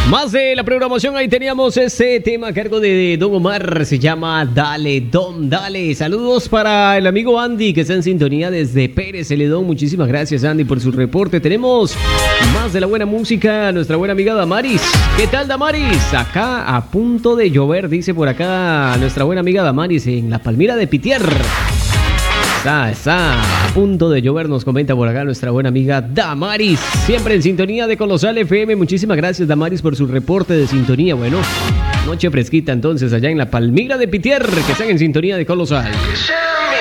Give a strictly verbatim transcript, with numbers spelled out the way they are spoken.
Más de la programación, ahí teníamos ese tema a cargo de Don Omar, se llama Dale Don Dale. Saludos para el amigo Andy que está en sintonía desde Pérez Celedón. Muchísimas gracias, Andy, por su reporte. Tenemos más de la buena música, nuestra buena amiga Damaris. ¿Qué tal, Damaris? Acá a punto de llover, dice por acá nuestra buena amiga Damaris en la Palmira de Pitier. Está, está a punto de llover, nos comenta por acá nuestra buena amiga Damaris. Siempre en sintonía de Colosal F M. Muchísimas gracias, Damaris, por su reporte de sintonía. Bueno, noche fresquita entonces allá en la Palmira de Pitier, que están en sintonía de Colosal.